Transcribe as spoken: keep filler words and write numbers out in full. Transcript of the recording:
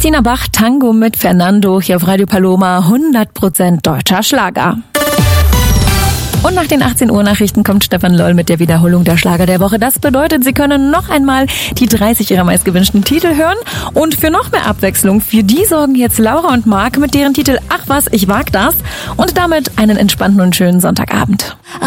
Christina Bach, Tango mit Fernando, hier auf Radio Paloma, hundert Prozent deutscher Schlager. Und nach den achtzehn Uhr Nachrichten kommt Stefan Loll mit der Wiederholung der Schlager der Woche. Das bedeutet, Sie können noch einmal die dreißig Ihrer meistgewünschten Titel hören. Und für noch mehr Abwechslung, für die sorgen jetzt Laura und Marc mit deren Titel Ach was, ich wag das. Und damit einen entspannten und schönen Sonntagabend.